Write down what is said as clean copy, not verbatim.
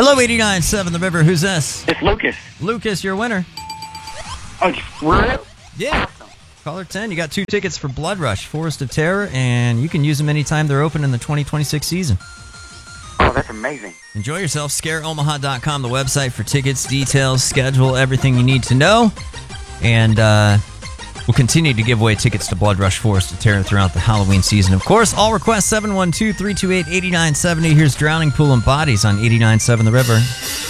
Hello, 89.7 The River. Who's this? It's Lucas. Lucas, you're a winner. Oh, really? Yeah. Caller 10, you got 2 tickets for Blood Rush, Forest of Terror, and you can use them anytime they're open in the 2026 season. Oh, that's amazing. Enjoy yourself. ScareOmaha.com, the website for tickets, details, schedule, everything you need to know. And we'll continue to give away tickets to Blood Rush Forest of Terror throughout the Halloween season. Of course, all requests 712-328-8970. Here's Drowning Pool and Bodies on 89.7 The River.